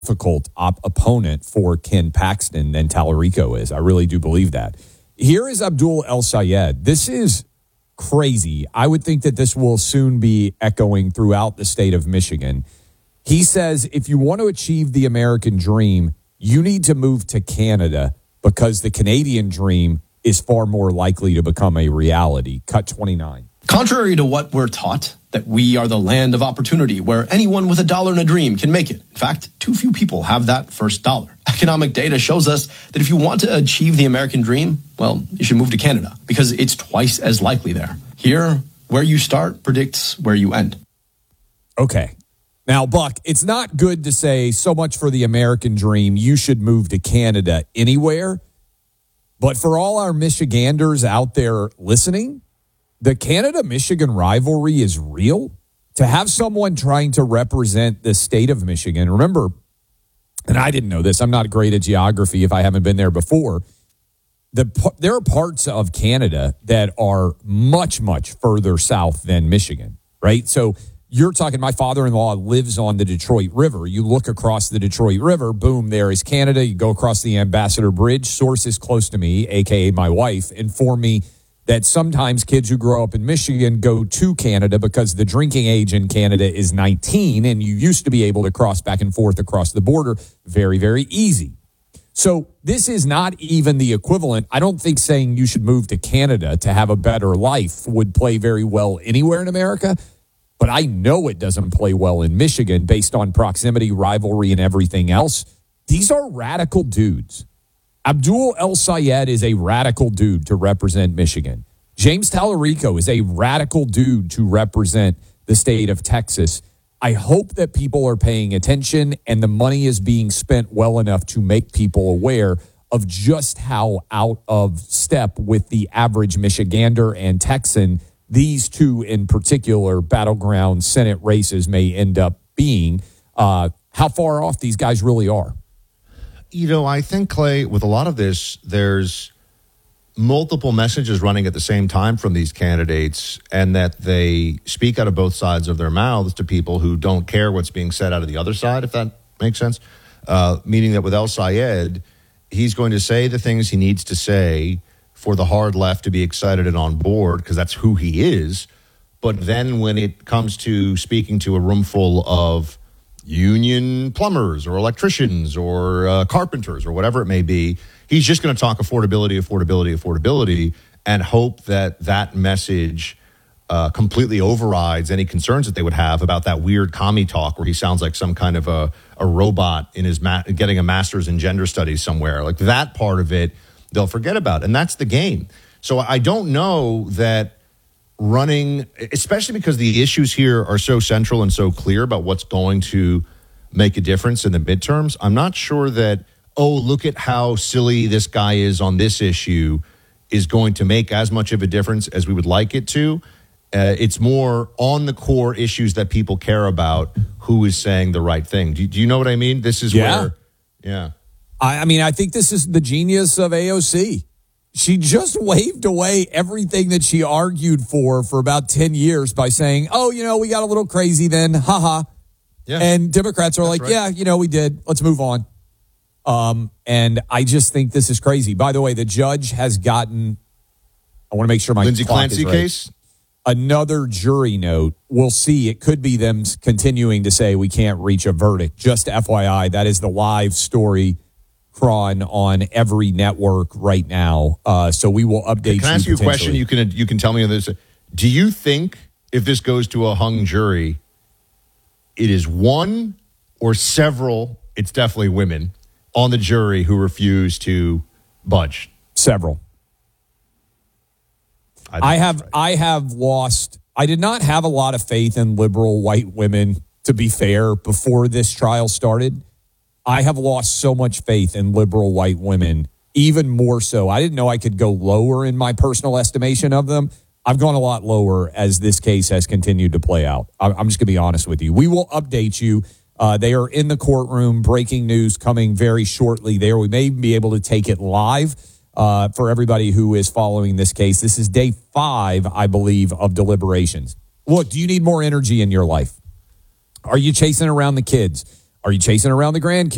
difficult opponent for Ken Paxton than Tallarico is. I really do believe that. Here is Abdul El Sayed. This is crazy. I would think that this will soon be echoing throughout the state of Michigan. He says, if you want to achieve the American dream, you need to move to Canada because the Canadian dream is far more likely to become a reality. Cut 29. Contrary to what we're taught, that we are the land of opportunity where anyone with $1 and a dream can make it. In fact, too few people have that first dollar. Economic data shows us that if you want to achieve the American dream, well, you should move to Canada because it's twice as likely there. Here, where you start predicts where you end. Okay. Now, Buck, it's not good to say so much for the American dream, you should move to Canada anywhere. But for all our Michiganders out there listening, the Canada-Michigan rivalry is real. To have someone trying to represent the state of Michigan, remember, and I didn't know this, I'm not great at geography if I haven't been there before, there are parts of Canada that are much, much further south than Michigan, right? So you're talking, my father-in-law lives on the Detroit River. You look across the Detroit River, boom, there is Canada. You go across the Ambassador Bridge. Sources close to me, a.k.a. my wife, inform me that sometimes kids who grow up in Michigan go to Canada because the drinking age in Canada is 19, and you used to be able to cross back and forth across the border very, very easy. So this is not even the equivalent. I don't think saying you should move to Canada to have a better life would play very well anywhere in America, but I know it doesn't play well in Michigan based on proximity, rivalry, and everything else. These are radical dudes. Abdul El Sayed is a radical dude to represent Michigan. James Tallarico is a radical dude to represent the state of Texas. I hope that people are paying attention and the money is being spent well enough to make people aware of just how out of step with the average Michigander and Texan these two in particular battleground Senate races may end up being, how far off these guys really are. You know, I think, Clay, with a lot of this, there's multiple messages running at the same time from these candidates, and that they speak out of both sides of their mouths to people who don't care what's being said out of the other side, if that makes sense. Meaning that with El Sayed, he's going to say the things he needs to say for the hard left to be excited and on board, because that's who he is. But then when it comes to speaking to a room full of union plumbers or electricians or carpenters or whatever it may be, he's just going to talk affordability, and hope that that message completely overrides any concerns that they would have about that weird commie talk where he sounds like some kind of a robot in his getting a master's in gender studies somewhere. Like that part of it, they'll forget about. And that's the game. So I don't know that running, especially because the issues here are so central and so clear about what's going to make a difference in the midterms. I'm not sure that, oh, look at how silly this guy is on this issue is going to make as much of a difference as we would like it to. It's more on the core issues that people care about who is saying the right thing. Do you know what I mean? This is where, yeah. I mean, I think this is the genius of AOC. She just waved away everything that she argued for about 10 years by saying, oh, you know, we got a little crazy then, haha. Yeah. And Democrats are like, right. Yeah, you know, we did. Let's move on. And I just think this is crazy. By the way, the judge has gotten, I want to make sure my Lindsey clock Clancy is right. Case? Another jury note. We'll see. It could be them continuing to say we can't reach a verdict. Just FYI, that is the live story cron on every network right now. So we will update you. Can I ask you a question? You can tell me this. Do you think if this goes to a hung jury, it is one or several, it's definitely women, on the jury who refuse to budge? Several. I have lost. I did not have a lot of faith in liberal white women, to be fair, before this trial started. I have lost so much faith in liberal white women, even more so. I didn't know I could go lower in my personal estimation of them. I've gone a lot lower as this case has continued to play out. I'm just going to be honest with you. We will update you. They are in the courtroom. Breaking news coming very shortly there. We may be able to take it live for everybody who is following this case. This is day 5, I believe, of deliberations. Look, do you need more energy in your life? Are you chasing around the kids? Are you chasing around the grandkids?